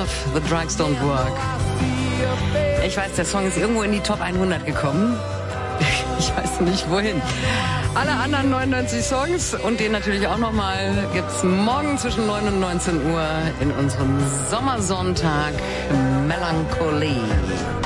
Love, The Drugs Don't Work. Ich weiß, der Song ist irgendwo in die Top 100 gekommen. Ich weiß nicht wohin. Alle anderen 99 Songs und den natürlich auch nochmal gibt's morgen zwischen 9 und 19 Uhr in unserem Sommersonntag Melancholie.